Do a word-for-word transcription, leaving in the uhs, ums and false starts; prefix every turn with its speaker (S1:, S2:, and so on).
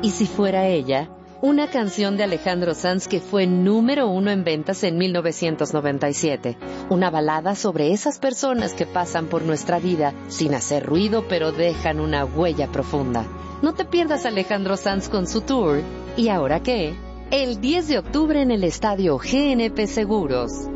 S1: Y si fuera ella, una canción de Alejandro Sanz que fue número uno en ventas en mil novecientos noventa y siete. Una balada sobre esas personas que pasan por nuestra vida sin hacer ruido pero dejan una huella profunda. No te pierdas a Alejandro Sanz con su tour. ¿Y ahora qué? El diez de octubre en el Estadio G N P Seguros.